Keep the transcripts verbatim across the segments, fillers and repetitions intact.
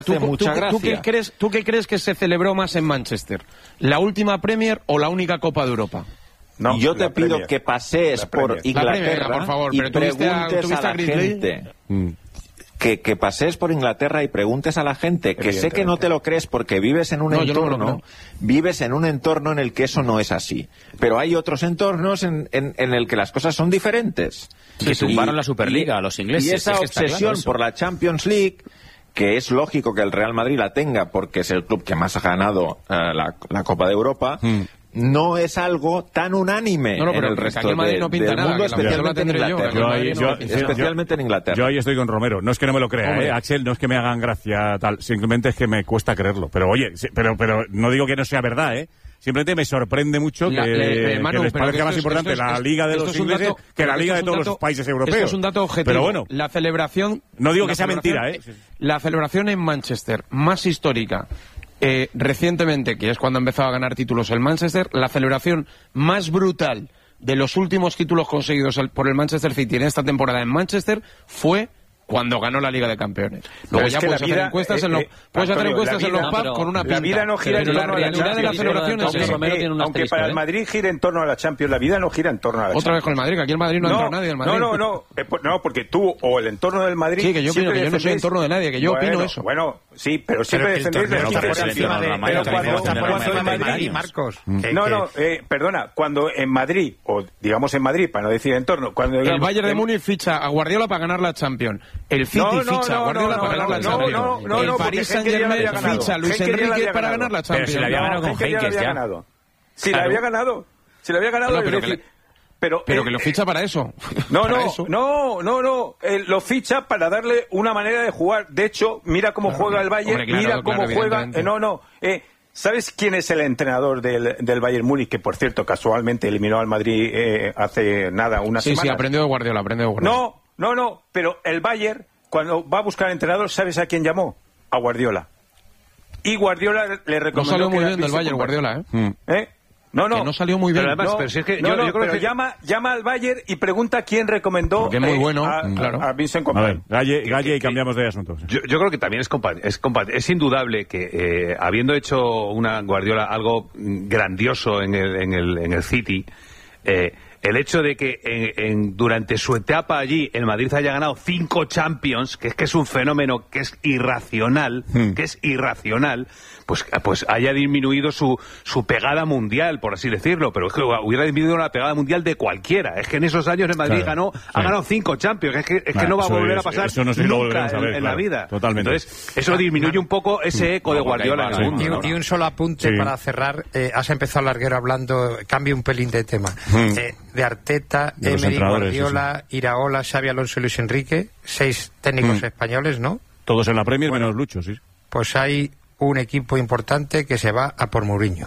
¿Tú, mucha tú, gracia. ¿tú, qué crees, ¿Tú qué crees que se celebró más en Manchester? ¿La última Premier o la única Copa de Europa? No, yo te pido Premier. que pasees por Inglaterra Premier, por favor, y pero ¿tuviste a, preguntes ¿tuviste a a la Grizzly? gente. Mm. Que, que pasees por Inglaterra y preguntes a la gente, que sé que no te lo crees porque vives en un no, entorno, no vives en un entorno en el que eso no es así. Pero hay otros entornos en, en, en el que las cosas son diferentes. Que tumbaron y, la Superliga y, a los ingleses. Y esa es que está obsesión claro por la Champions League, que es lógico que el Real Madrid la tenga porque es el club que más ha ganado uh, la, la Copa de Europa, hmm. no es algo tan unánime no, no, pero en el resto de, Madrid no pinta del nada, mundo, especialmente en Inglaterra. Yo ahí, yo, especialmente yo, en Inglaterra. Yo ahí estoy con Romero. No es que no me lo crea, ¿eh? Axel, no es que me hagan gracia tal, simplemente es que me cuesta creerlo. Pero oye, pero, pero no digo que no sea verdad, ¿eh? Simplemente me sorprende mucho que, la, le, Manu, que les parezca más es, importante es, la Liga de los ingleses dato, que la Liga de todos dato, los países europeos. Esto es un dato objetivo. Pero bueno, la celebración... No digo que sea mentira, ¿eh? La celebración en Manchester más histórica eh, recientemente, que es cuando ha empezado a ganar títulos el Manchester, la celebración más brutal de los últimos títulos conseguidos por el Manchester City en esta temporada en Manchester fue... cuando ganó la Liga de Campeones. Luego ya puedes hacer encuestas en los, puedes hacer encuestas en los pubs con una pinta. La vida no gira en torno a la realidad de la celebración es eso. Aunque para el Madrid gira en torno a la Champions, la vida no gira en torno a la Champions. Otra vez con el Madrid, que aquí el Madrid no, no entra nadie del Madrid. No, no, no, no, porque tú o el entorno del Madrid... Sí, que yo opino que yo no soy entorno de nadie, que yo bueno, opino eso. Bueno, sí, pero siempre defendéis el equipo por encima de... Pero cuando en Madrid... Marcos. No, no, perdona, cuando en Madrid, o digamos en Madrid, para no decir entorno... cuando el Bayern de Múnich ficha a Guardiola para ganar la Champions. El City ficha a Guardiola para ganar la Champions. No, no, no, el Paris Saint-Germain ficha a Luis Enrique para ganar la Champions. Pero si la había ganado con Henkes ya. Si la había ganado. Si la había ganado. Pero que Pero, pero eh, que lo ficha para eso. No, para no, eso. no, no, no. Eh, lo ficha para darle una manera de jugar. De hecho, mira cómo claro, juega el Bayern, hombre, claro, mira cómo claro, juega. Eh, no, no. Eh, ¿Sabes quién es el entrenador del, del Bayern Múnich? Que, por cierto, casualmente eliminó al Madrid eh, hace nada, una sí, semana. Sí, sí, aprendió de Guardiola, aprendió de Guardiola. No, no, no. Pero el Bayern, cuando va a buscar entrenador, ¿sabes a quién llamó? A Guardiola. Y Guardiola le recomendó... No salió muy bien del Bayern, con... Guardiola, ¿eh? Mm. ¿Eh? No, no. Que no salió muy bien. Pero además, no, pero si es que no, yo, no, yo creo pero que llama, llama al Bayern y pregunta quién recomendó Porque es muy bueno, a, claro. a Vincent Kompany. A ver, Galle, que, Galle que, y cambiamos de asunto. Yo, yo creo que también es compatible. Es, es indudable que eh, habiendo hecho una Guardiola algo grandioso en el, en el, en el City, eh, el hecho de que en, en, durante su etapa allí el Madrid haya ganado cinco Champions, que es que es un fenómeno que es irracional, hmm. que es irracional, pues, pues haya disminuido su, su pegada mundial, por así decirlo, pero es que hubiera disminuido la pegada mundial de cualquiera. Es que en esos años el Madrid claro, ganó, sí. ha ganado cinco Champions, es que, es nah, que no va a volver es, a pasar eso no se nunca a ver, en, en claro, la vida. Totalmente. Entonces, eso disminuye un poco ese eco no, de Guardiola en el mundo. Y, ¿no? y un solo apunte sí. para cerrar. Eh, has empezado Larguero hablando, cambio un pelín de tema. Hmm. Eh, de Arteta, de Emery, Guardiola, sí. Iraola, Xabi Alonso y Luis Enrique, seis técnicos mm. españoles, ¿no? Todos en la Premier, bueno, menos Lucho, sí. Pues hay un equipo importante que se va a por Mourinho.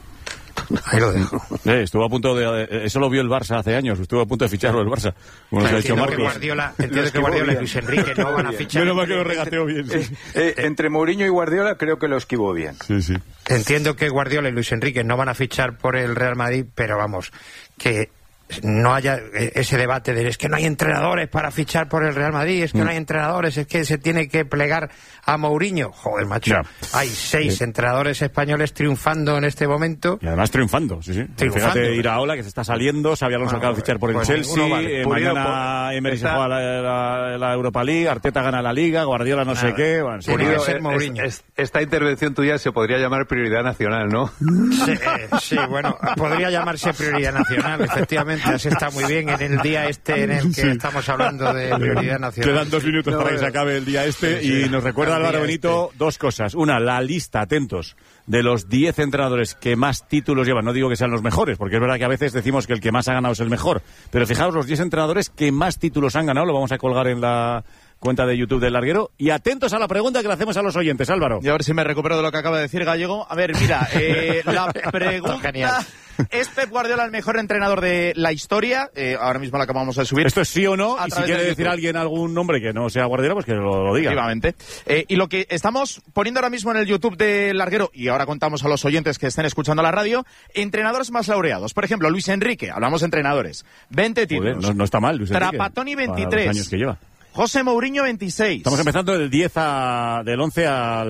Ahí lo dejo. Eh, estuvo a punto de... Eso lo vio el Barça hace años, estuvo a punto de ficharlo el Barça. Como nos ha dicho Marcos. Que Guardiola, entiendo que Guardiola y Luis Enrique no van a fichar. Menos mal que lo regateó bien. Sí. Eh, eh, entre Mourinho y Guardiola creo que lo esquivó bien. Sí, sí. Entiendo que Guardiola y Luis Enrique no van a fichar por el Real Madrid, pero vamos, que no haya ese debate de es que no hay entrenadores para fichar por el Real Madrid, es que mm. no hay entrenadores, es que se tiene que plegar a Mourinho. Joder, macho, yeah. hay seis sí. entrenadores españoles triunfando en este momento. Y además triunfando, sí, sí. Triunfando. Fíjate, Iraola, que se está saliendo, Xabi Alonso acaba de fichar por pues el Chelsea, vale. eh, mañana Emery se juega la, la, la Europa League, Arteta gana la Liga, Guardiola no Nada. sé qué. Bueno, sí, Pulido, ser es, es, esta intervención tuya se podría llamar prioridad nacional, ¿no? Sí, eh, sí, bueno, podría llamarse prioridad nacional, efectivamente, así está muy bien en el día este en el que sí. estamos hablando de prioridad nacional. Quedan dos minutos no, para que se acabe el día este sí, sí. y nos recuerda Álvaro Benito este. dos cosas. Una, la lista, atentos, de los diez entrenadores que más títulos llevan. No digo que sean los mejores, porque es verdad que a veces decimos que el que más ha ganado es el mejor. Pero fijaos, los diez entrenadores que más títulos han ganado, lo vamos a colgar en la cuenta de YouTube del Larguero. Y atentos a la pregunta que le hacemos a los oyentes, Álvaro. Y a ver si me recupero de lo que acaba de decir Gallego. A ver, mira, eh, la pregunta... ¿Es Pep Guardiola el mejor entrenador de la historia? Eh, ahora mismo la acabamos de subir. Esto es sí o no, y si quiere decir alguien algún nombre que no sea Guardiola, pues que lo, lo diga. Efectivamente. Eh, y lo que estamos poniendo ahora mismo en el YouTube de Larguero, y ahora contamos a los oyentes que estén escuchando la radio, entrenadores más laureados. Por ejemplo, Luis Enrique, hablamos de entrenadores. veinte títulos. Joder, no, no está mal, Luis Enrique. Trapattoni, veintitrés. Para los años que lleva. José Mourinho veintiséis. Estamos empezando del diez a, del once al